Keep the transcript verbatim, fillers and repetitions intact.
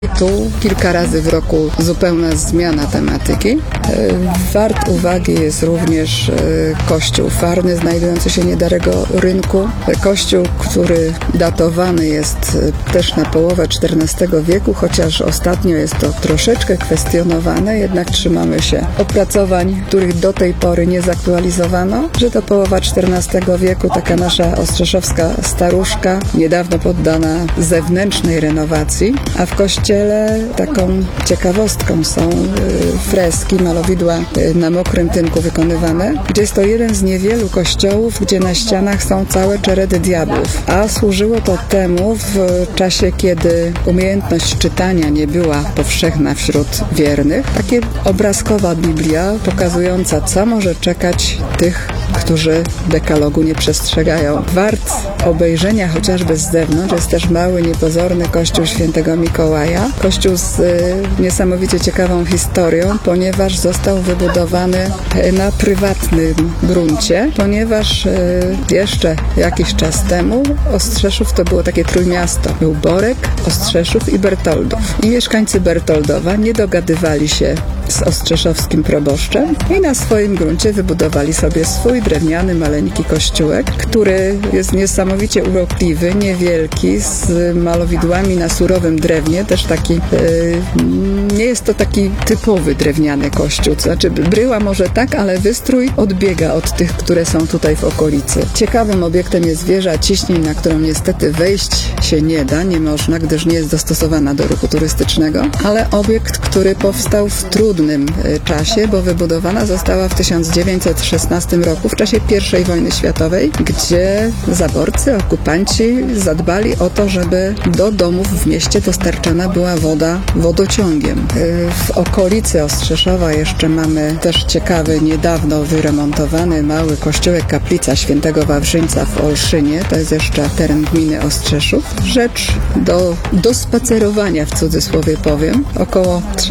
Tu kilka razy w roku zupełna zmiana tematyki. Wart uwagi jest również kościół farny znajdujący się niedaleko rynku. Kościół, który datowany jest też na połowę czternastego wieku, chociaż ostatnio jest to troszeczkę kwestionowane, jednak trzymamy się opracowań, których do tej pory nie zaktualizowano, że to połowa czternastego wieku, taka nasza ostrzeszowska staruszka, niedawno poddana zewnętrznej renowacji, a w kościele taką ciekawostką są freski, malowidła na mokrym tynku wykonywane, gdzie jest to jeden z niewielu kościołów, gdzie na ścianach są całe czeredy diabłów, a służyło to temu w czasie, kiedy umiejętność czytania nie była powszechna wśród wiernych. Takie obrazkowa Biblia pokazująca, co może czekać tych, którzy dekalogu nie przestrzegają. Wart obejrzenia chociażby z zewnątrz jest też mały, niepozorny kościół świętego Mikołaja. Kościół z y, niesamowicie ciekawą historią, ponieważ został wybudowany na prywatnym gruncie, ponieważ y, jeszcze jakiś czas temu Ostrzeszów to było takie trójmiasto. Był Borek, Ostrzeszów i Bertoldów. I mieszkańcy Bertoldowa nie dogadywali się z ostrzeszowskim proboszczem i na swoim gruncie wybudowali sobie swój drewniany, maleńki kościółek, który jest niesamowicie urokliwy, niewielki, z malowidłami na surowym drewnie, też taki, yy, nie jest to taki typowy drewniany kościół, to znaczy bryła może tak, ale wystrój odbiega od tych, które są tutaj w okolicy. Ciekawym obiektem jest wieża Ciśnień, na którą niestety wejść się nie da, nie można, gdyż nie jest dostosowana do ruchu turystycznego, ale obiekt, który powstał w trudnym czasie, bo wybudowana została w tysiąc dziewięćset szesnastym roku w czasie pierwszej wojny światowej, gdzie zaborcy, okupanci zadbali o to, żeby do domów w mieście dostarczana była woda wodociągiem. W okolicy Ostrzeszowa jeszcze mamy też ciekawy, niedawno wyremontowany mały kościółek kaplica świętego Wawrzyńca w Olszynie. To jest jeszcze teren gminy Ostrzeszów. Rzecz do, do spacerowania, w cudzysłowie powiem. Około